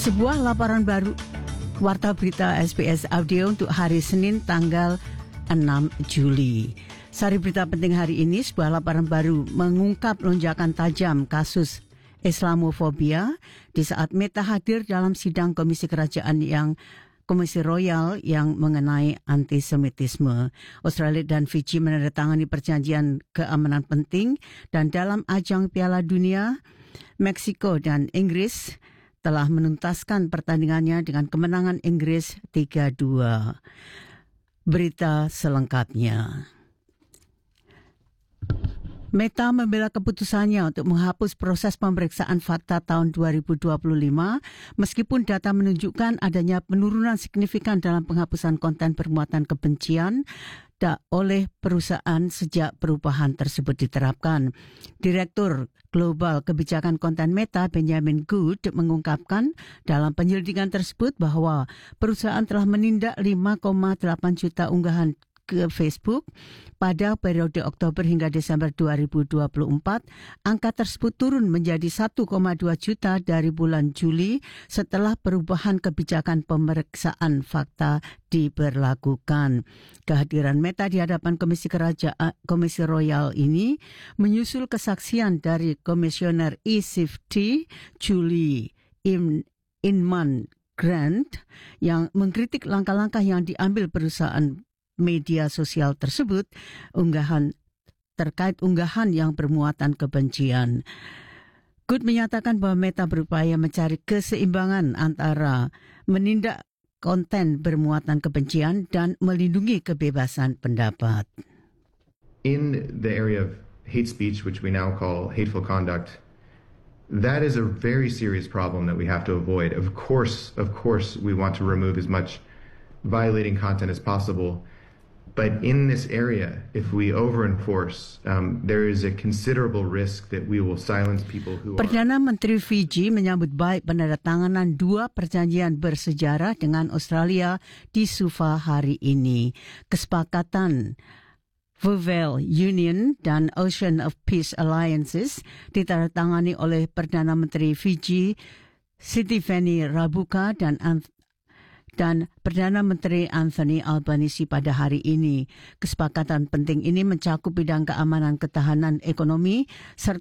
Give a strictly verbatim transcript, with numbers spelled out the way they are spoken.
Sebuah laporan baru Warta Berita S B S Audio untuk hari Senin tanggal enam Juli. Sari berita penting hari ini, sebuah laporan baru mengungkap lonjakan tajam kasus Islamofobia di saat Meta hadir dalam sidang Komisi Kerajaan yang Komisi Royal yang mengenai antisemitisme. Australia dan Fiji menandatangani perjanjian keamanan penting dan dalam ajang Piala Dunia, Meksiko dan Inggris telah menuntaskan pertandingannya dengan kemenangan Inggris tiga dua. Berita selengkapnya. Meta membela keputusannya untuk menghapus proses pemeriksaan fakta tahun dua ribu dua puluh lima meskipun data menunjukkan adanya penurunan signifikan dalam penghapusan konten bermuatan kebencian oleh perusahaan sejak perubahan tersebut diterapkan. Direktur Global Kebijakan Konten Meta, Benjamin Good, mengungkapkan dalam penyelidikan tersebut bahwa perusahaan telah menindak lima koma delapan juta unggahan ke Facebook pada periode Oktober hingga Desember dua ribu dua puluh empat. Angka tersebut turun menjadi satu koma dua juta dari bulan Juli setelah perubahan kebijakan pemeriksaan fakta diberlakukan. Kehadiran Meta di hadapan Komisi Kerajaan Komisi Royal ini menyusul kesaksian dari Komisioner E C I F T Julie In- Inman Grant yang mengkritik langkah-langkah yang diambil perusahaan media sosial tersebut unggahan terkait unggahan yang bermuatan kebencian. Good menyatakan bahwa Meta berupaya mencari keseimbangan antara menindak konten bermuatan kebencian dan melindungi kebebasan pendapat. In the area of hate speech, which we now call hateful conduct, that is a very serious problem that we have to avoid. Of course, of course, we want to remove as much violating content as possible. But in this area, if we over-enforce, um, there is a considerable risk that we will silence people who are... Perdana Menteri Fiji menyambut baik penandatanganan dua perjanjian bersejarah dengan Australia di Suva hari ini. Kesepakatan Wovale Union dan Ocean of Peace Alliances ditandatangani oleh Perdana Menteri Fiji Sitiveni Rabuka dan dan Perdana Menteri Anthony Albanese pada hari ini. Kesepakatan penting ini mencakup bidang keamanan, ketahanan ekonomi serta